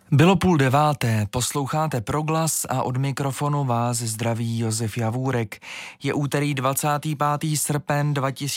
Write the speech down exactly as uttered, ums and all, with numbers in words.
Bylo půl deváté, posloucháte Proglas a od mikrofonu vás zdraví Josef Javůrek. Je úterý dvacátý pátý srpen dva tisíce